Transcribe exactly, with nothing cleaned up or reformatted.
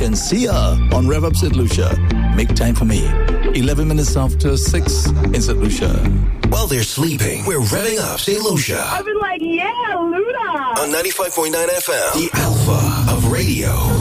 and Sia on Rev Up Saint Lucia. Make time for me. eleven minutes after six in Saint Lucia. While they're sleeping, we're revving up Saint Lucia. I've been like, yeah, Luda. On ninety-five point nine F M, the Alpha of Radio.